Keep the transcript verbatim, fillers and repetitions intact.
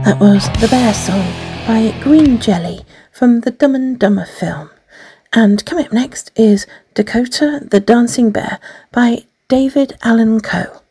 That was The Bear Song by Green Jelly from the Dumb and Dumber film. And coming up next is Dakota the Dancing Bear by David Allan Coe.